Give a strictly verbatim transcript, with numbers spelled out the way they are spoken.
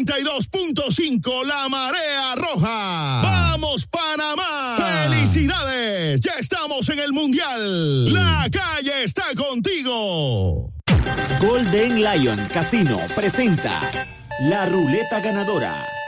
noventa y dos punto cinco, La Marea Roja. ¡Vamos, Panamá! ¡Felicidades! Ya estamos en el Mundial. La calle está contigo. Golden Lion Casino presenta La Ruleta Ganadora.